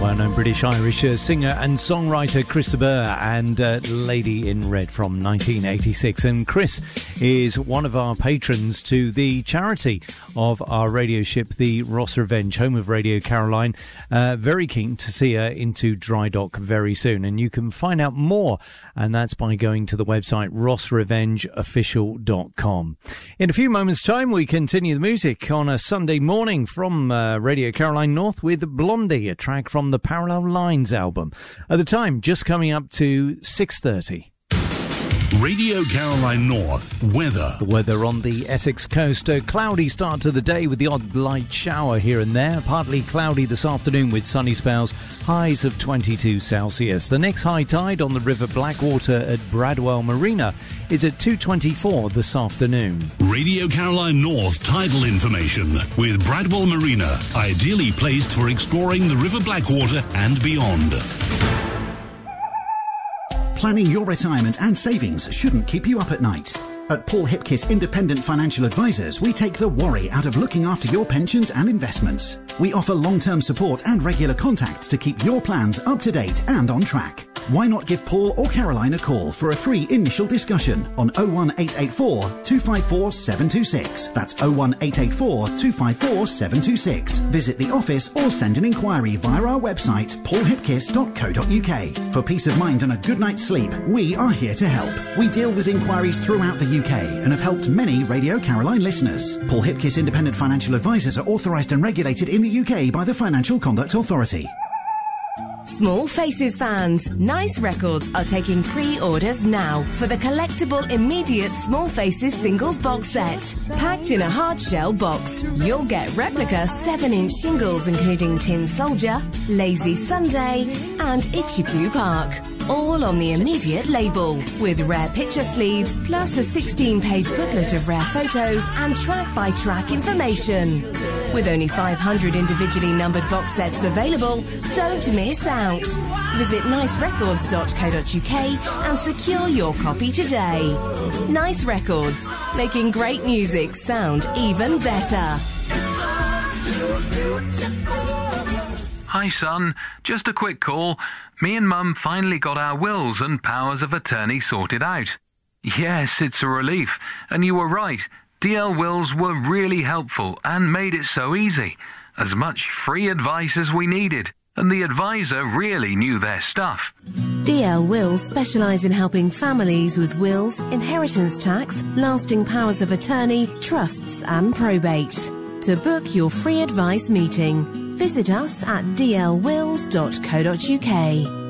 well-known British-Irish singer and songwriter Chris de Burgh and Lady in Red from 1986. And Chris is one of our patrons to the charity of our radio ship, the Ross Revenge, home of Radio Caroline. Very keen to see her into dry dock very soon. And you can find out more, and that's by going to the website rossrevengeofficial.com. In a few moments' time, we continue the music on a Sunday morning from Radio Caroline North with Blondie, a track from the Parallel Lines album. At the time, just coming up to 6:30. Radio Caroline North weather. The weather on the Essex coast. A cloudy start to the day with the odd light shower here and there. Partly cloudy this afternoon with sunny spells. Highs of 22 Celsius. The next high tide on the River Blackwater at Bradwell Marina is at 2:24 this afternoon. Radio Caroline North tidal information with Bradwell Marina, ideally placed for exploring the River Blackwater and beyond. Planning your retirement and savings shouldn't keep you up at night. At Paul Hipkiss Independent Financial Advisors, we take the worry out of looking after your pensions and investments. We offer long-term support and regular contact to keep your plans up to date and on track. Why not give Paul or Caroline a call for a free initial discussion on 01884 254 726. That's 01884 254 726. Visit the office or send an inquiry via our website paulhipkiss.co.uk. For peace of mind and a good night's sleep, we are here to help. We deal with inquiries throughout the UK and have helped many Radio Caroline listeners. Paul Hipkiss Independent Financial Advisors are authorised and regulated in the UK by the Financial Conduct Authority. Small Faces fans, Nice Records are taking pre-orders now for the collectible immediate Small Faces singles box set. Packed in a hard shell box, you'll get replica 7-inch singles including Tin Soldier, Lazy Sunday and Itchy Park. All on the immediate label, with rare picture sleeves, plus a 16-page booklet of rare photos and track-by-track information. With only 500 individually numbered box sets available, don't miss out. Visit nicerecords.co.uk and secure your copy today. Nice Records, making great music sound even better. Hi son, just a quick call. Me and Mum finally got our wills and powers of attorney sorted out. Yes, it's a relief, and you were right. DL Wills were really helpful and made it so easy. As much free advice as we needed, and the advisor really knew their stuff. DL Wills specialise in helping families with wills, inheritance tax, lasting powers of attorney, trusts and probate. To book your free advice meeting, visit us at dlwills.co.uk.